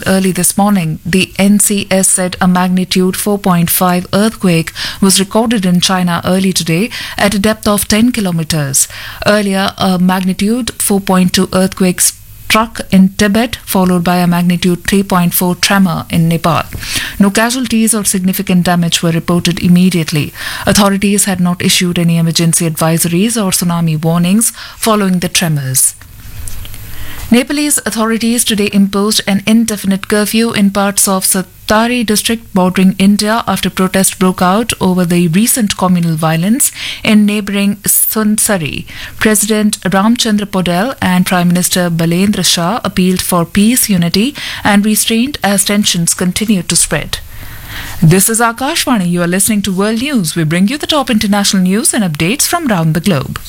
early this morning. The NCS said a magnitude 4.5 earthquake was recorded in China early today at a depth of 10 kilometers. Earlier, a magnitude 4.2 earthquake struck in Tibet, followed by a magnitude 3.4 tremor in Nepal. No casualties or significant damage were reported immediately. Authorities had not issued any emergency advisories or tsunami warnings following the tremors. Nepalese authorities today imposed an indefinite curfew in parts of Satari district bordering India after protests broke out over the recent communal violence in neighbouring Sunsari. President Ramchandra Podel and Prime Minister Balendra Shah appealed for peace, unity and restraint as tensions continued to spread. This is Akashvani. You are listening to World News. We bring you the top international news and updates from around the globe.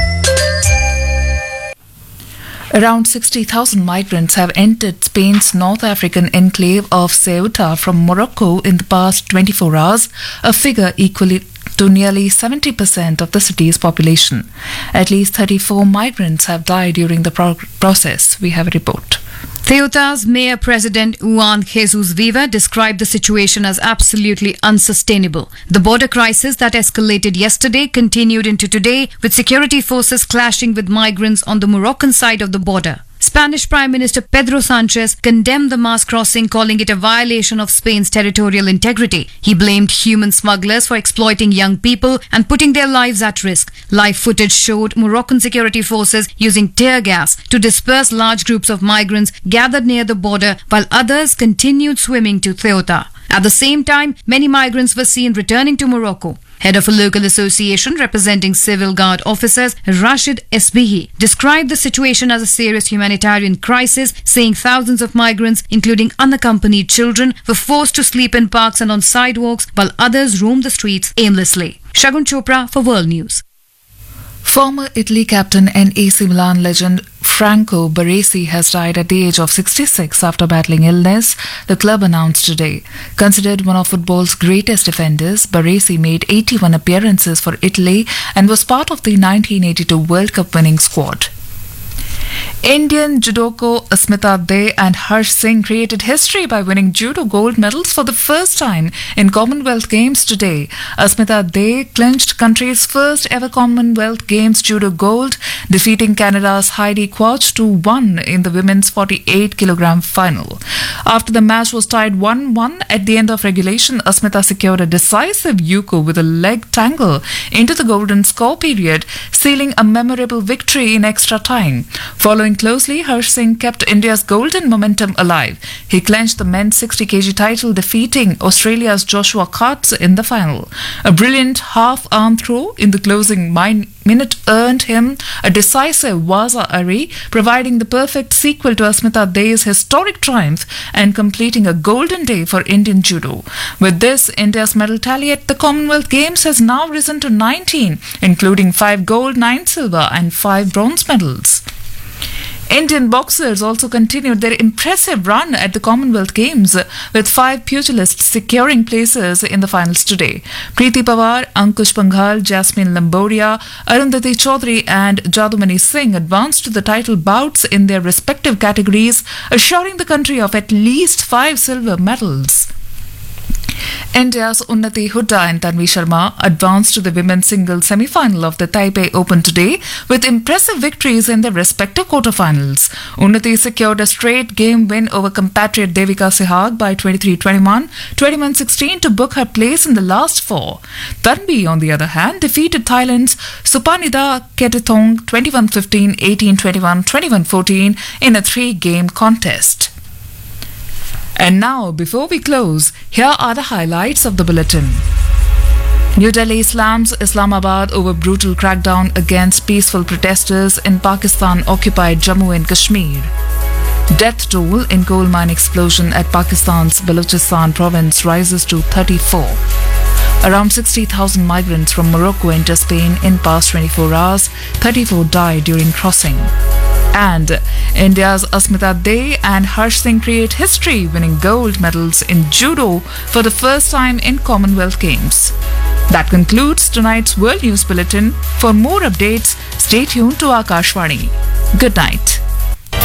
Around 60,000 migrants have entered Spain's North African enclave of Ceuta from Morocco in the past 24 hours, a figure equal to nearly 70% of the city's population. At least 34 migrants have died during the process. We have a report. Ceuta's Mayor-President Juan Jesus Viva described the situation as absolutely unsustainable. The border crisis that escalated yesterday continued into today, with security forces clashing with migrants on the Moroccan side of the border. Spanish Prime Minister Pedro Sanchez condemned the mass crossing, calling it a violation of Spain's territorial integrity. He blamed human smugglers for exploiting young people and putting their lives at risk. Live footage showed Moroccan security forces using tear gas to disperse large groups of migrants gathered near the border, while others continued swimming to Ceuta. At the same time, many migrants were seen returning to Morocco. Head of a local association representing civil guard officers, Rashid Esbihi, described the situation as a serious humanitarian crisis, saying thousands of migrants, including unaccompanied children, were forced to sleep in parks and on sidewalks, while others roamed the streets aimlessly. Shagun Chopra for World News. Former Italy captain and AC Milan legend Franco Baresi has died at the age of 66 after battling illness, the club announced today. Considered one of football's greatest defenders, Baresi made 81 appearances for Italy and was part of the 1982 World Cup winning squad. Indian judoka Asmita De and Harsh Singh created history by winning judo gold medals for the first time in Commonwealth Games today. Asmita De clinched country's first ever Commonwealth Games judo gold, defeating Canada's Heidi Quach 2-1 in the women's 48-kilogram final. After the match was tied 1-1 at the end of regulation, Asmita secured a decisive yuko with a leg tangle into the golden score period, sealing a memorable victory in extra time. Following closely, Harsh Singh kept India's golden momentum alive. He clinched the men's 60 kg title, defeating Australia's Joshua Katz in the final. A brilliant half-arm throw in the closing minute earned him a decisive Waza Ari, providing the perfect sequel to Asmita De's historic triumph and completing a golden day for Indian judo. With this, India's medal tally at the Commonwealth Games has now risen to 19, including 5 gold, 9 silver and 5 bronze medals. Indian boxers also continued their impressive run at the Commonwealth Games, with 5 pugilists securing places in the finals today. Preeti Pawar, Ankush Panghal, Jasmine Lamboria, Arundhati Chaudhary and Jadumani Singh advanced to the title bouts in their respective categories, assuring the country of at least 5 silver medals. India's Unnati Hooda and Tanvi Sharma advanced to the women's singles semi-final of the Taipei Open today with impressive victories in their respective quarterfinals. Unnati secured a straight game win over compatriot Devika Sehag by 23-21, 21-16 to book her place in the last 4. Tanvi, on the other hand, defeated Thailand's Supanida Ketithong 21-15, 18-21, 21-14 in a 3-game contest. And now, before we close, here are the highlights of the bulletin. New Delhi slams Islamabad over brutal crackdown against peaceful protesters in Pakistan-occupied Jammu and Kashmir. Death toll in coal mine explosion at Pakistan's Balochistan province rises to 34. Around 60,000 migrants from Morocco enter Spain in past 24 hours. 34 died during crossing. And India's Asmita De and Harsh Singh create history, winning gold medals in judo for the first time in Commonwealth Games. That concludes tonight's World News Bulletin. For more updates, stay tuned to Akashvani. Good night.